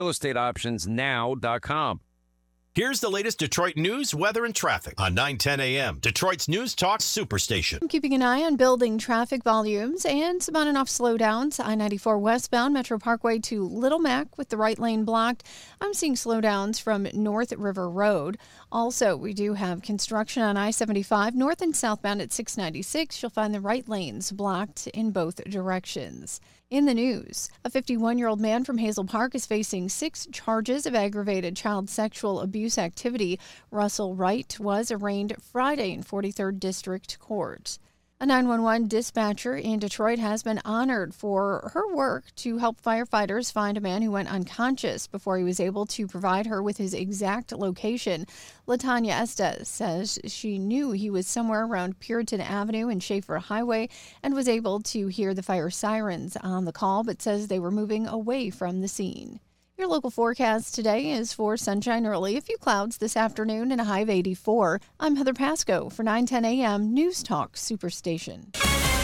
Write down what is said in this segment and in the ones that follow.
realestateoptionsnow.com. Here's the latest Detroit news, weather, and traffic on 9:10 a.m. Detroit's News Talk Superstation. I'm keeping an eye on building traffic volumes and some on and off slowdowns. I-94 westbound Metro Parkway to Little Mac with the right lane blocked. I'm seeing slowdowns from North River Road. Also, we do have construction on I-75 north and southbound at 696. You'll find the right lanes blocked in both directions. In the news, a 51-year-old man from Hazel Park is facing 6 charges of aggravated child sexual abuse activity. Russell Wright was arraigned Friday in 43rd District Court. A 911 dispatcher in Detroit has been honored for her work to help firefighters find a man who went unconscious before he was able to provide her with his exact location. LaTanya Estes says she knew he was somewhere around Puritan Avenue and Schaefer Highway and was able to hear the fire sirens on the call, but says they were moving away from the scene. Your local forecast today is for sunshine early, a few clouds this afternoon, and a high of 84. I'm Heather Pasco for 9:10 a.m. News Talk Superstation.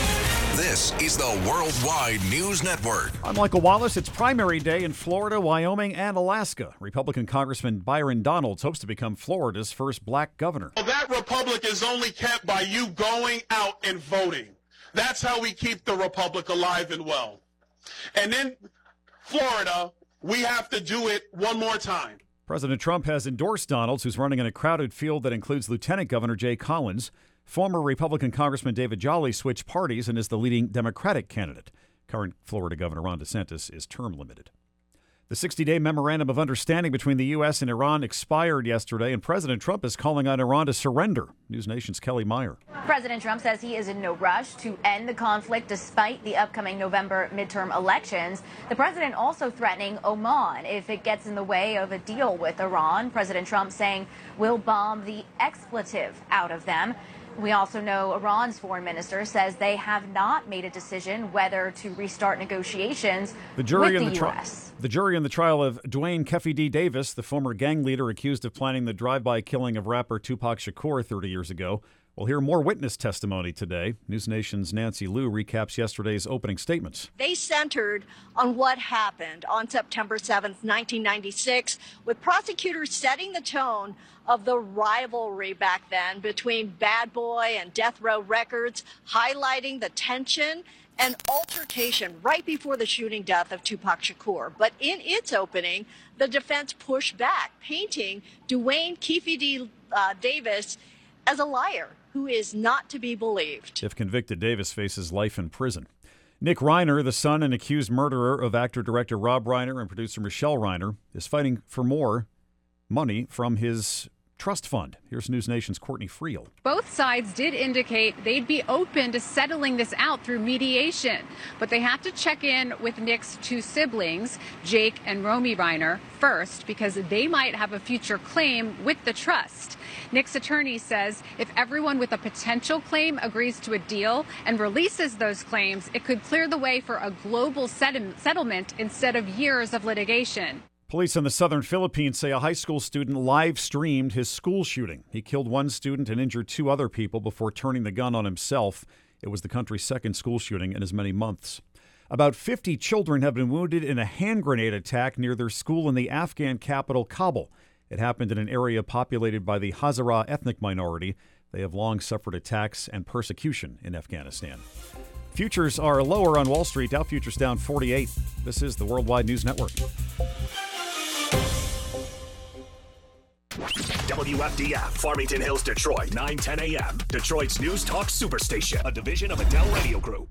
This is the Worldwide News Network. I'm Michael Wallace. It's primary day in Florida, Wyoming, and Alaska. Republican Congressman Byron Donalds hopes to become Florida's first black governor. Well, that republic is only kept by you going out and voting. That's how we keep the republic alive and well. And in Florida, we have to do it one more time. President Trump has endorsed Donalds, who's running in a crowded field that includes Lieutenant Governor Jay Collins. Former Republican Congressman David Jolly switched parties and is the leading Democratic candidate. Current Florida Governor Ron DeSantis is term limited. The 60-day memorandum of understanding between the U.S. and Iran expired yesterday, and President Trump is calling on Iran to surrender. News Nation's Kelly Meyer. President Trump says he is in no rush to end the conflict despite the upcoming November midterm elections. The president also threatening Oman if it gets in the way of a deal with Iran. President Trump saying we'll bomb the expletive out of them. We also know Iran's foreign minister says they have not made a decision whether to restart negotiations with the U.S. The jury in the trial of Dwayne Keffe D. Davis, the former gang leader accused of planning the drive-by killing of rapper Tupac Shakur 30 years ago, will hear more witness testimony today. News Nation's Nancy Liu recaps yesterday's opening statements. They centered on what happened on September 7th, 1996, with prosecutors setting the tone of the rivalry back then between Bad Boy and Death Row Records, highlighting the tension and altercation right before the shooting death of Tupac Shakur. But in its opening, the defense pushed back, painting Dwayne Keffe D. Davis as a liar who is not to be believed. If convicted, Davis faces life in prison. Nick Reiner, the son and accused murderer of actor-director Rob Reiner and producer Michelle Reiner, is fighting for more money from his trust fund. Here's News Nation's Courtney Friel. Both sides did indicate they'd be open to settling this out through mediation, but they have to check in with Nick's 2 siblings, Jake and Romy Reiner, first because they might have a future claim with the trust. Nick's attorney says if everyone with a potential claim agrees to a deal and releases those claims, it could clear the way for a global settlement instead of years of litigation. Police in the southern Philippines say a high school student live-streamed his school shooting. He killed 1 student and injured 2 other people before turning the gun on himself. It was the country's second school shooting in as many months. About 50 children have been wounded in a hand grenade attack near their school in the Afghan capital, Kabul. It happened in an area populated by the Hazara ethnic minority. They have long suffered attacks and persecution in Afghanistan. Futures are lower on Wall Street. Dow futures down 48. This is the Worldwide News Network. WFDF, Farmington Hills, Detroit, 9:10 a.m. Detroit's News Talk Superstation, a division of Adele Radio Group.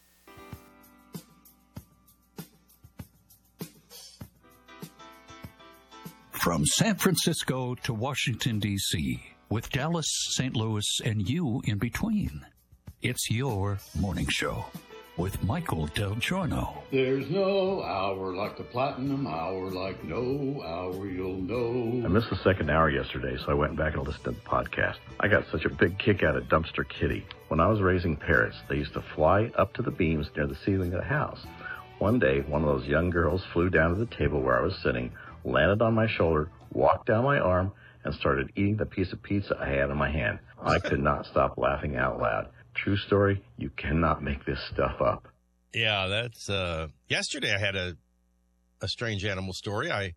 From San Francisco to Washington, D.C., with Dallas, St. Louis, and you in between, it's your morning show with Michael Del Giorno. There's no hour like the platinum hour, like no hour you'll know. I missed the second hour yesterday, so I went back and listened to the podcast. I got such a big kick out of Dumpster Kitty. When I was raising parrots, they used to fly up to the beams near the ceiling of the house. One day, one of those young girls flew down to the table where I was sitting, landed on my shoulder, walked down my arm, and started eating the piece of pizza I had in my hand. I could not stop laughing out loud. True story, you cannot make this stuff up. Yeah, that's, yesterday I had a strange animal story. I